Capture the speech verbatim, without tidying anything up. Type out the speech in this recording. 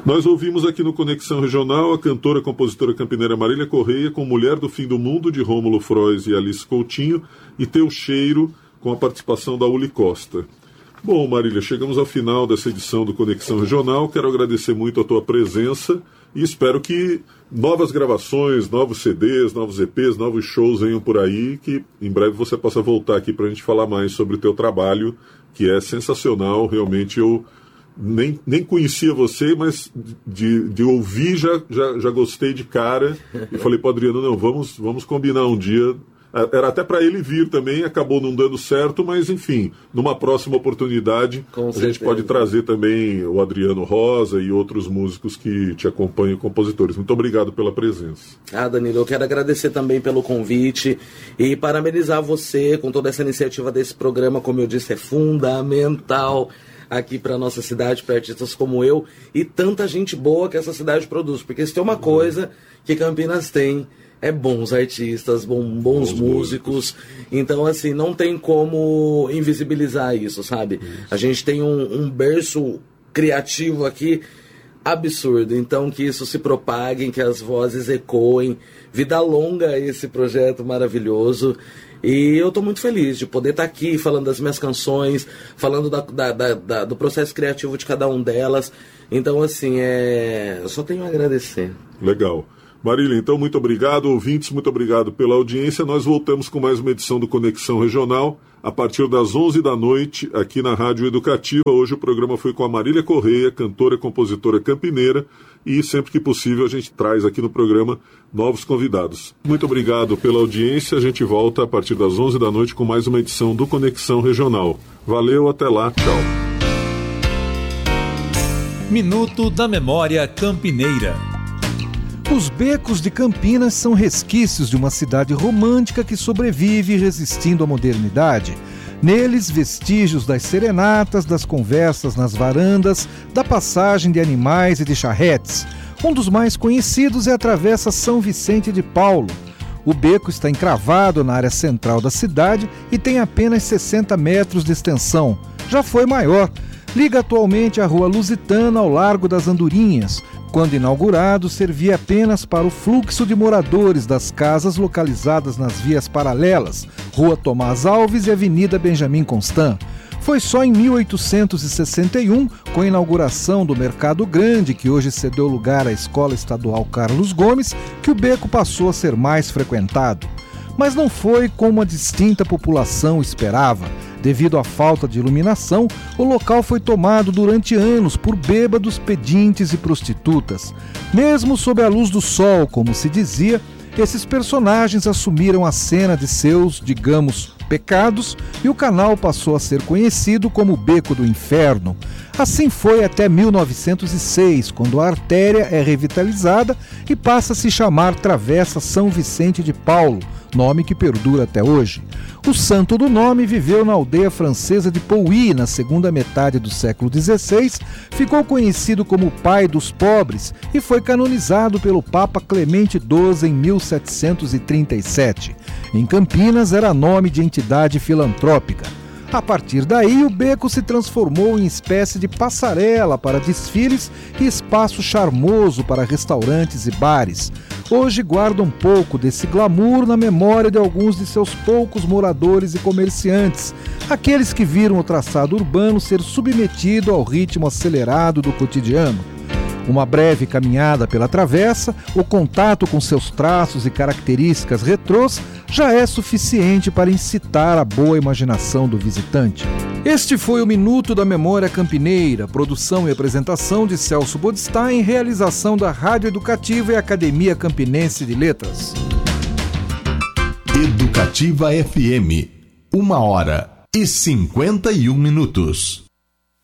Nós ouvimos aqui no Conexão Regional a cantora, compositora campineira Marília Correia com Mulher do Fim do Mundo, de Rômulo Frois e Alice Coutinho, e Teu Cheiro, com a participação da Uli Costa. Bom, Marília, chegamos ao final dessa edição do Conexão Regional. Quero agradecer muito a tua presença e espero que novas gravações, novos C Ds, novos E Ps, novos shows venham por aí, que em breve você possa voltar aqui para a gente falar mais sobre o teu trabalho, que é sensacional. Realmente eu nem, nem conhecia você, mas de, de ouvir já, já, já gostei de cara e falei para o Adriano, não, vamos, vamos combinar um dia. Era até para ele vir também, acabou não dando certo, mas enfim, numa próxima oportunidade Com a certeza. gente pode trazer também o Adriano Rosa e outros músicos que te acompanham, compositores. Muito obrigado pela presença. Ah, Danilo, eu quero agradecer também pelo convite e parabenizar você com toda essa iniciativa desse programa. Como eu disse, é fundamental aqui para nossa cidade, para artistas como eu e tanta gente boa que essa cidade produz, porque se tem uma coisa que Campinas tem, é bons artistas, bom, bons, bons músicos. músicos. Então, assim, não tem como invisibilizar isso, sabe? Isso. A gente tem um, um berço criativo aqui absurdo. Então, que isso se propague, que as vozes ecoem. Vida longa a esse projeto maravilhoso. E eu estou muito feliz de poder estar aqui falando das minhas canções, falando da, da, da, da, do processo criativo de cada um delas. Então, assim, é... eu só tenho a agradecer. Legal. Marília, então, muito obrigado. Ouvintes, muito obrigado pela audiência. Nós voltamos com mais uma edição do Conexão Regional, a partir das onze da noite, aqui na Rádio Educativa. Hoje o programa foi com a Marília Correia, cantora e compositora campineira, e sempre que possível a gente traz aqui no programa novos convidados. Muito obrigado pela audiência. A gente volta a partir das onze da noite com mais uma edição do Conexão Regional. Valeu, até lá, tchau. Minuto da Memória Campineira. Os becos de Campinas são resquícios de uma cidade romântica que sobrevive resistindo à modernidade. Neles, vestígios das serenatas, das conversas nas varandas, da passagem de animais e de charretes. Um dos mais conhecidos é a Travessa São Vicente de Paulo. O beco está encravado na área central da cidade e tem apenas sessenta metros de extensão. Já foi maior. Liga atualmente a Rua Lusitana ao Largo das Andorinhas. Quando inaugurado, servia apenas para o fluxo de moradores das casas localizadas nas vias paralelas, Rua Tomás Alves e Avenida Benjamin Constant. Foi só em mil oitocentos e sessenta e um, com a inauguração do Mercado Grande, que hoje cedeu lugar à Escola Estadual Carlos Gomes, que o beco passou a ser mais frequentado. Mas não foi como a distinta população esperava. Devido à falta de iluminação, o local foi tomado durante anos por bêbados, pedintes e prostitutas. Mesmo sob a luz do sol, como se dizia, esses personagens assumiram a cena de seus, digamos, pecados, e o canal passou a ser conhecido como Beco do Inferno. Assim foi até mil novecentos e seis, quando a artéria é revitalizada e passa a se chamar Travessa São Vicente de Paulo, nome que perdura até hoje. O santo do nome viveu na aldeia francesa de Pouilly na segunda metade do século dezesseis, ficou conhecido como Pai dos Pobres e foi canonizado pelo Papa Clemente doze em mil setecentos e trinta e sete. Em Campinas era nome de entidade filantrópica. A partir daí, o beco se transformou em espécie de passarela para desfiles e espaço charmoso para restaurantes e bares. Hoje guarda um pouco desse glamour na memória de alguns de seus poucos moradores e comerciantes, aqueles que viram o traçado urbano ser submetido ao ritmo acelerado do cotidiano. Uma breve caminhada pela travessa, o contato com seus traços e características retrôs já é suficiente para incitar a boa imaginação do visitante. Este foi o Minuto da Memória Campineira, produção e apresentação de Celso Bodstein, realização da Rádio Educativa e Academia Campinense de Letras. Educativa F M, uma hora e cinquenta e um minutos.